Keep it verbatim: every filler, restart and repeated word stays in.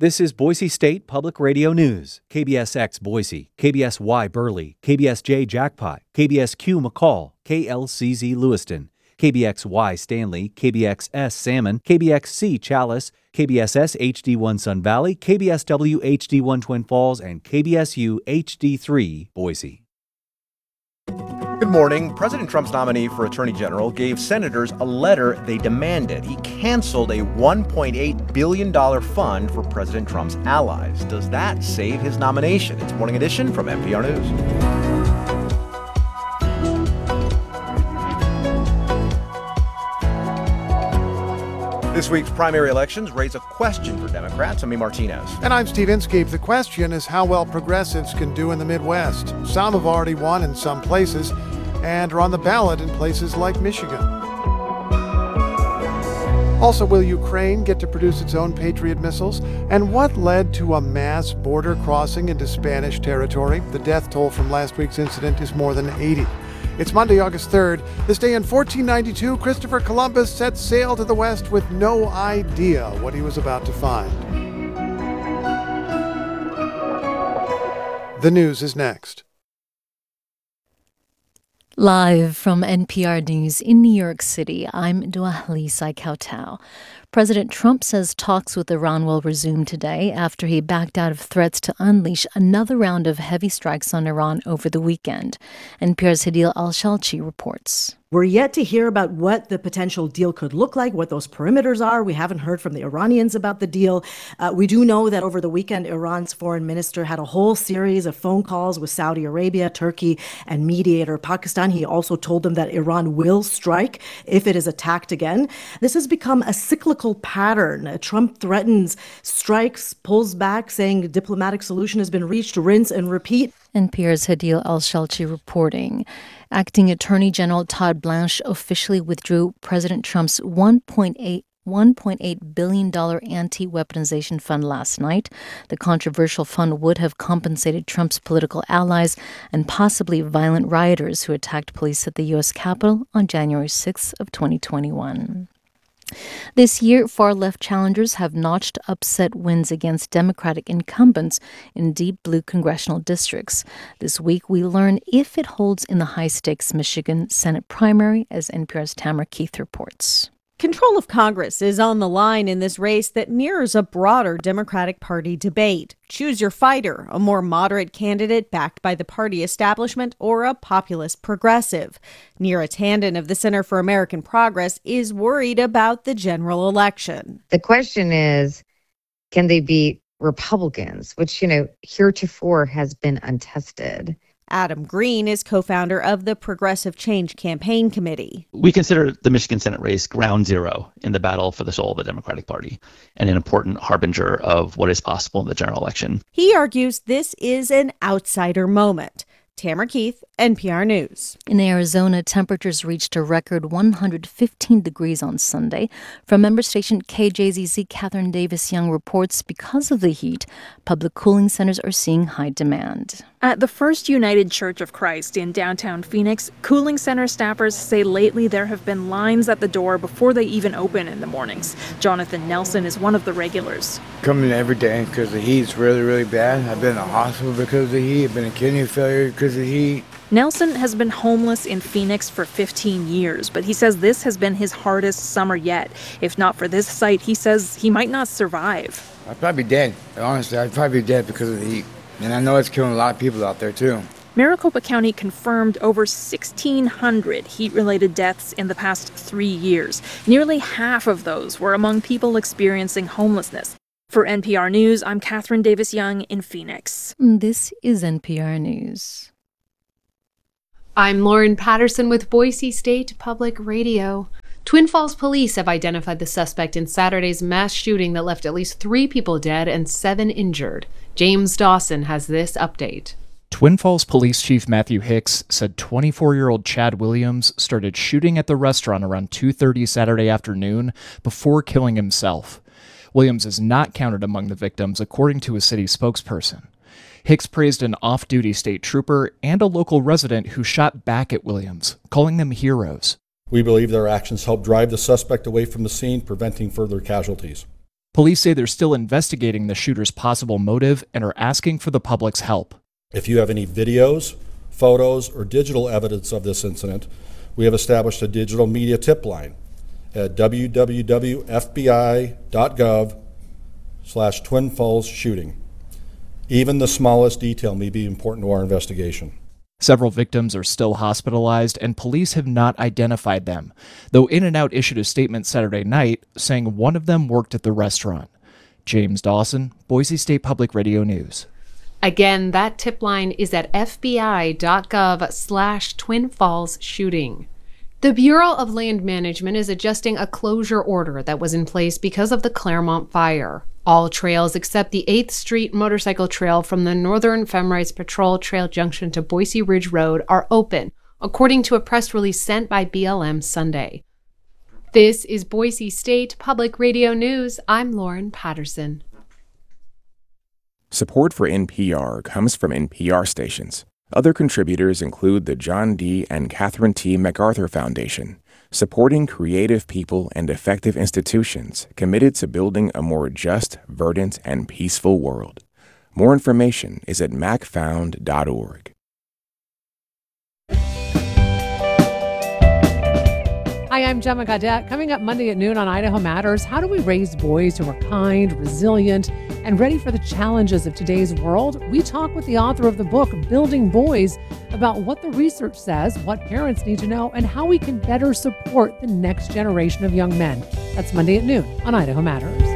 This is Boise State Public Radio News. K B S X Boise, K B S Y Burley, K B S J Jackpot, K B S Q McCall, K L C Z Lewiston, K B X Y Stanley, K B X S Salmon, K B X C Chalice, K B S S H D one Sun Valley, K B S W H D one Twin Falls, and K B S U H D three Boise. Good morning. President Trump's nominee for Attorney General gave senators a letter they demanded. He canceled a one point eight billion dollars fund for President Trump's allies. Does that save his nomination? It's Morning Edition from N P R News. This week's primary elections raise a question for Democrats. I'm E. Martinez. And I'm Steve Inskeep. The question is how well progressives can do in the Midwest. Some have already won in some places and are on the ballot in places like Michigan. Also, will Ukraine get to produce its own Patriot missiles? And what led to a mass border crossing into Spanish territory? The death toll from last week's incident is more than eighty. It's Monday, August third. This day in fourteen ninety-two, Christopher Columbus set sail to the west with no idea what he was about to find. The news is next. Live from N P R News in New York City, I'm Duahli Saikautau. President Trump says talks with Iran will resume today after he backed out of threats to unleash another round of heavy strikes on Iran over the weekend. N P R's Hadil Al-Shalchi reports. We're yet to hear about what the potential deal could look like, what those perimeters are. We haven't heard from the Iranians about the deal. Uh, we do know that over the weekend, Iran's foreign minister had a whole series of phone calls with Saudi Arabia, Turkey, and mediator Pakistan. He also told them that Iran will strike if it is attacked again. This has become a cyclical pattern. Uh, Trump threatens strikes, pulls back, saying a diplomatic solution has been reached, rinse and repeat. N P R's Hadil Al-Shalchi reporting. Acting Attorney General Todd Blanche officially withdrew President Trump's one point eight billion dollars anti-weaponization fund last night. The controversial fund would have compensated Trump's political allies and possibly violent rioters who attacked police at the U S Capitol on January sixth of twenty twenty-one. This year, far-left challengers have notched upset wins against Democratic incumbents in deep blue congressional districts. This week, we learn if it holds in the high-stakes Michigan Senate primary, as N P R's Tamara Keith reports. Control of Congress is on the line in this race that mirrors a broader Democratic Party debate. Choose your fighter, a more moderate candidate backed by the party establishment or a populist progressive. Neera Tanden of the Center for American Progress is worried about the general election. The question is, can they beat Republicans, which, you know, heretofore has been untested? Adam Green is co-founder of the Progressive Change Campaign Committee. We consider the Michigan Senate race ground zero in the battle for the soul of the Democratic Party and an important harbinger of what is possible in the general election. He argues this is an outsider moment. Tamara Keith, N P R News. In Arizona, temperatures reached a record one hundred fifteen degrees on Sunday. From member station K J Z Z, Catherine Davis Young reports because of the heat, public cooling centers are seeing high demand. At the First United Church of Christ in downtown Phoenix, cooling center staffers say lately there have been lines at the door before they even open in the mornings. Jonathan Nelson is one of the regulars. Coming every day because the heat's really, really bad. I've been in the hospital because of the heat. I've been in kidney failure because of the heat. Nelson has been homeless in Phoenix for fifteen years, but he says this has been his hardest summer yet. If not for this site, he says he might not survive. I'd probably be dead. Honestly, I'd probably be dead because of the heat. And I know it's killing a lot of people out there, too. Maricopa County confirmed over sixteen hundred heat-related deaths in the past three years. Nearly half of those were among people experiencing homelessness. For N P R News, I'm Catherine Davis Young in Phoenix. This is N P R News. I'm Lauren Patterson with Boise State Public Radio. Twin Falls police have identified the suspect in Saturday's mass shooting that left at least three people dead and seven injured. James Dawson has this update. Twin Falls Police Chief Matthew Hicks said twenty-four-year-old Chad Williams started shooting at the restaurant around two thirty Saturday afternoon before killing himself. Williams is not counted among the victims, according to a city spokesperson. Hicks praised an off-duty state trooper and a local resident who shot back at Williams, calling them heroes. We believe their actions helped drive the suspect away from the scene, preventing further casualties. Police say they're still investigating the shooter's possible motive and are asking for the public's help. If you have any videos, photos, or digital evidence of this incident, we have established a digital media tip line at w w w dot f b i dot gov slash Twin Falls shooting. Even the smallest detail may be important to our investigation. Several victims are still hospitalized, and police have not identified them, though In-N-Out issued a statement Saturday night saying one of them worked at the restaurant. James Dawson, Boise State Public Radio News. Again, that tip line is at f b i dot gov slash Twin Falls shooting. The Bureau of Land Management is adjusting a closure order that was in place because of the Claremont fire. All trails except the eighth Street motorcycle trail from the Northern Femrites Patrol Trail Junction to Boise Ridge Road are open, according to a press release sent by B L M Sunday. This is Boise State Public Radio News. I'm Lauren Patterson. Support for N P R comes from N P R stations. Other contributors include the John D. and Catherine T. MacArthur Foundation, supporting creative people and effective institutions committed to building a more just, verdant, and peaceful world. More information is at mac found dot org. Hi, I'm Gemma Gaudette. Coming up Monday at noon on Idaho Matters, how do we raise boys who are kind, resilient, and ready for the challenges of today's world? We talk with the author of the book, Building Boys, about what the research says, what parents need to know, and how we can better support the next generation of young men. That's Monday at noon on Idaho Matters.